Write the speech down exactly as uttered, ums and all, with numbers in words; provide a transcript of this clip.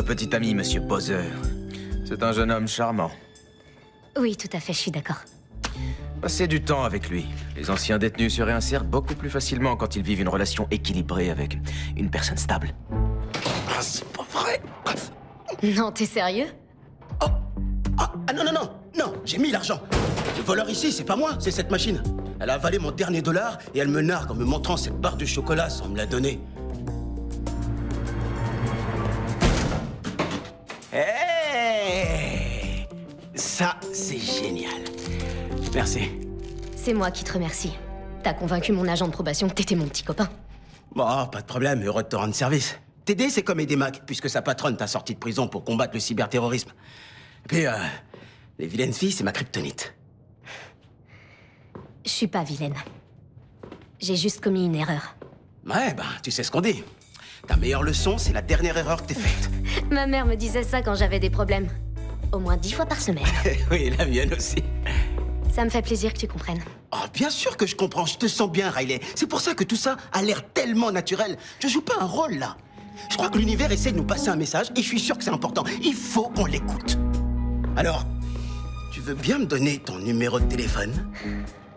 petit ami, monsieur Poseur. C'est un jeune homme charmant. Oui, tout à fait, je suis d'accord. Passez du temps avec lui. Les anciens détenus se réinsèrent beaucoup plus facilement quand ils vivent une relation équilibrée avec une personne stable. Ah, c'est pas vrai. Non, t'es sérieux? Oh. Ah, ah, non, non, non, non, j'ai mis l'argent. Le voleur ici, c'est pas moi, c'est cette machine. Elle a avalé mon dernier dollar et elle me nargue en me montrant cette barre de chocolat sans me la donner. Hey! Ça, c'est génial. Merci. C'est moi qui te remercie. T'as convaincu mon agent de probation que t'étais mon petit copain. Bon, pas de problème, heureux de te rendre service. T'aider, c'est comme aider Mac, puisque sa patronne t'a sorti de prison pour combattre le cyberterrorisme. Et puis, euh, les vilaines filles, c'est ma kryptonite. Je suis pas vilaine. J'ai juste commis une erreur. Ouais, ben, tu sais ce qu'on dit. Ta meilleure leçon, c'est la dernière erreur que t'aies faite. Ma mère me disait ça quand j'avais des problèmes. Au moins dix fois par semaine. Oui, la mienne aussi. Ça me fait plaisir que tu comprennes. Oh, bien sûr que je comprends, je te sens bien, Riley. C'est pour ça que tout ça a l'air tellement naturel. Je joue pas un rôle, là. Je crois que l'univers essaie de nous passer un message et je suis sûr que c'est important. Il faut qu'on l'écoute. Alors, tu veux bien me donner ton numéro de téléphone?